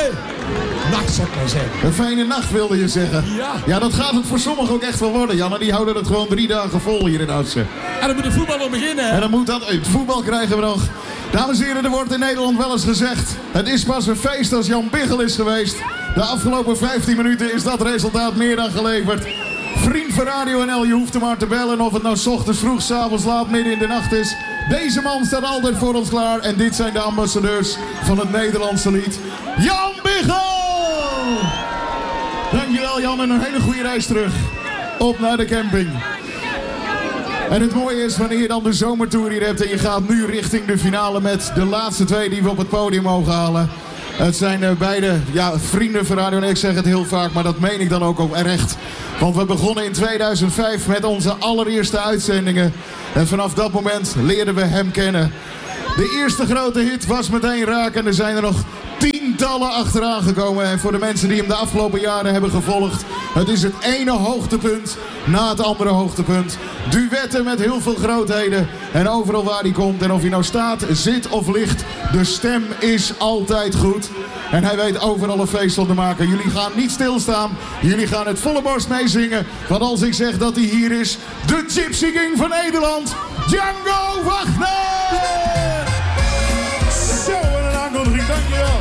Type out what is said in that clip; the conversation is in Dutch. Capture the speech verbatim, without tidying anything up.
nacht, zou ik maar zeggen. Een fijne nacht wilde je zeggen. Ja. Ja, dat gaat het voor sommigen ook echt wel worden, Jan. En die houden het gewoon drie dagen vol hier in Assen. En dan moet de voetbal nog beginnen, hè? En dan moet dat uit. Voetbal krijgen we nog. Dames en heren, er wordt in Nederland wel eens gezegd: het is pas een feest als Jan Biggel is geweest. De afgelopen vijftien minuten is dat resultaat meer dan geleverd. Vriend van Radio N L, je hoeft hem maar te bellen of het nou 's ochtends vroeg, 's avonds laat, midden in de nacht is. Deze man staat altijd voor ons klaar en dit zijn de ambassadeurs van het Nederlandse lied. Jan Biggel! Dankjewel Jan en een hele goede reis terug. Op naar de camping. En het mooie is, wanneer je dan de zomertour hier hebt en je gaat nu richting de finale met de laatste twee die we op het podium mogen halen. Het zijn uh, beide ja, vrienden van Radio N L. Ik zeg het heel vaak, maar dat meen ik dan ook echt. Want we begonnen in tweeduizend vijf met onze allereerste uitzendingen. En vanaf dat moment leerden we hem kennen. De eerste grote hit was meteen raak en er zijn er nog tientallen achteraan gekomen. En voor de mensen die hem de afgelopen jaren hebben gevolgd, het is het ene hoogtepunt na het andere hoogtepunt. Duetten met heel veel grootheden. En overal waar hij komt en of hij nou staat, zit of ligt, de stem is altijd goed. En hij weet overal een feest van te maken. Jullie gaan niet stilstaan. Jullie gaan het volle borst meezingen. Want als ik zeg dat hij hier is, de Gypsy King van Nederland, Django Wagner! Zo, en een aankondiging, dankjewel.